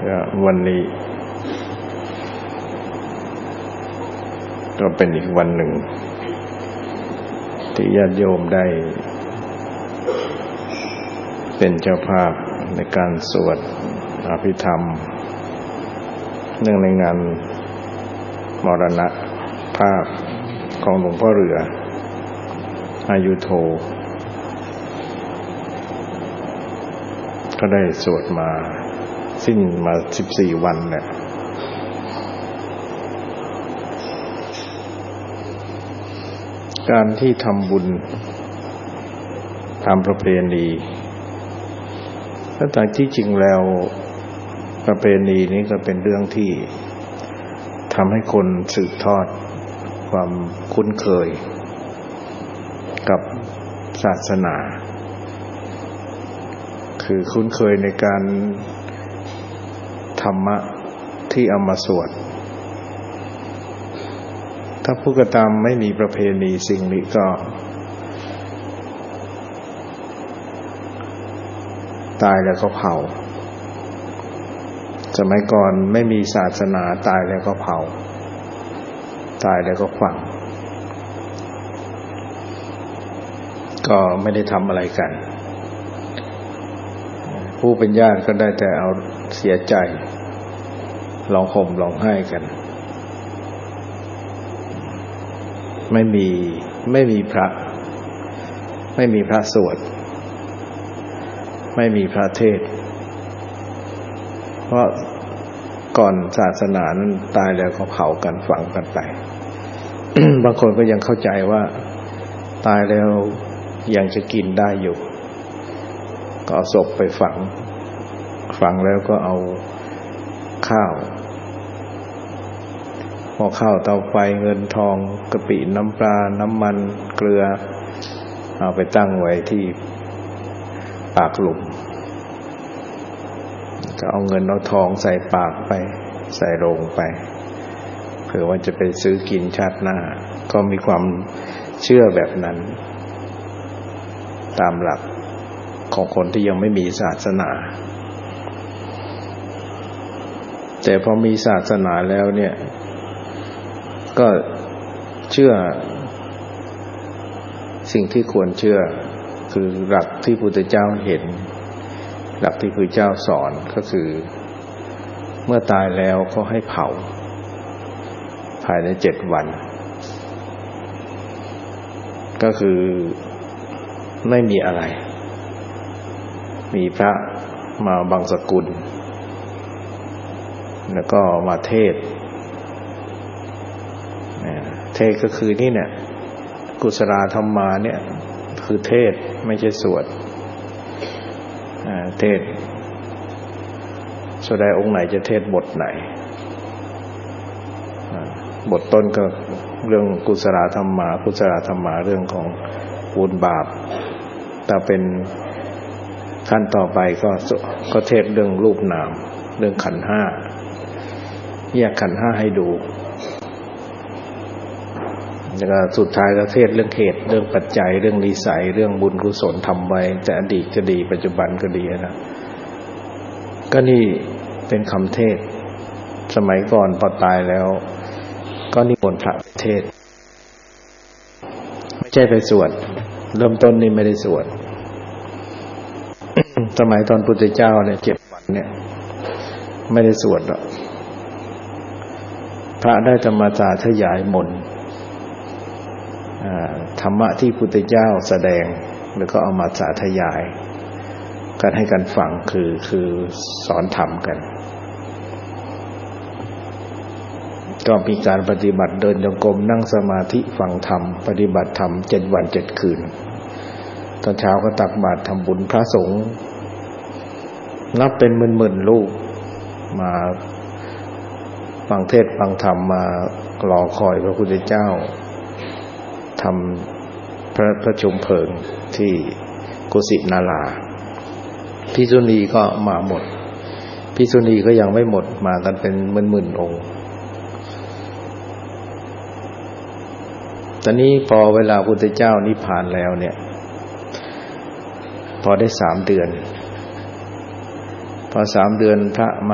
วันนี้ก็เป็นอีกวันหนึ่งที่ญาติโยมได้เป็นเจ้าภาพในการสวดอภิธรรมเนื่องในงานมรณภาพของหลวงพ่อเรืออายุโทก็ได้สวดมาสิ้นมา14 วันเนี่ยการที่ทำบุญตามประเพณีแต่ที่จริงแล้วประเพณีนี้ก็เป็นเรื่องที่ทำให้คนสืบทอดความคุ้นเคยกับศาสนาคือคุ้นเคยในการธรรมะที่เอามาสวดถ้าผู้กระทำไม่มีประเพณีสิ่งนี้ก็ตายแล้วก็เผาสมัยก่อนไม่มีศาสนาตายแล้วก็เผาตายแล้วก็ฝังก็ไม่ได้ทำอะไรกันผู้เป็นญาติก็ได้แต่เอาเสียใจร้องห่มร้องไห้กันไม่มีพระสวดไม่มีพระเทศน์เพราะก่อนศาสนานั้นตายแล้วก็เผากันฝังกันไป บางคนก็ยังเข้าใจว่าตายแล้วยังจะกินได้อยู่ก็เอาศพไปฝังแล้วก็เอาข้าวพอข้าวเตาไฟเงินทองกะปิน้ำปลาน้ำมันเกลือเอาไปตั้งไว้ที่ปากหลุมก็เอาเงินเอาทองใส่ปากไปใส่โรงไปเผื่อว่าจะไปซื้อกินชาติหน้าก็มีความเชื่อแบบนั้นตามหลักของคนที่ยังไม่มีศาสนาแต่พอมีศาสนาแล้วเนี่ยก็เชื่อสิ่งที่ควรเชื่อคือหลักที่พุทธเจ้าเห็นหลักที่พุทธเจ้าสอนก็คือเมื่อตายแล้วก็ให้เผาภายใน7 วันก็คือไม่มีอะไรมีพระมาบังสกุลแล้วก็มาเทศก็คือนี่เนี่ยกุศลธรรมาเนี่ยคือเทศไม่ใช่สวดเทศแสดงองค์ไหนจะเทศบทไหนบทต้นก็เรื่องกุศลธรรมาเรื่องของบุญบาปแต่เป็นขั้นต่อไปก็เทศเรื่องรูปนามเรื่องขันธ์5แยกขันธ์5ให้ดูแล้วก็สุดท้ายก็เทศเรื่องเหตุเรื่องปัจจัยเรื่องนิสัยเรื่องบุญกุศลทำไว้แต่อดีตก็ดีปัจจุบันก็ดีนะก็นี่เป็นคำเทศสมัยก่อนพอตายแล้วก็นิมนต์พระเทศไม่ใช่ไปสวดเริ่มต้นนี่ไม่ได้สวด สมัยตอนพุทธเจ้าเนี่ย7 วันเนี่ยไม่ได้สวดหรอกพระได้ธรรมสาธยายมนต์ธรรมะที่พุทธเจ้าแสดงแล้วก็เอามาสาธยายกันให้กันฟังคือสอนธรรมกันก็มีการปฏิบัติเดินจงกรมนั่งสมาธิฟังธรรมปฏิบัติธรรม7 วัน 7 คืนตอนเช้าก็ตักบาตรทำบุญพระสงฆ์นับเป็นหมื่นๆรูปมาฟังเทศน์ฟังธรรมมารอคอยพระพุทธเจ้าทำพระชมเพลิงที่กุสินาราภิกษุณีก็มาหมดภิกษุณีก็ยังไม่หมดมากันเป็นหมื่นๆองค์ตอนนี้พอเวลาพุทธเจ้านิพพานแล้วเนี่ยพอได้3 เดือนพอ3 เดือนพระ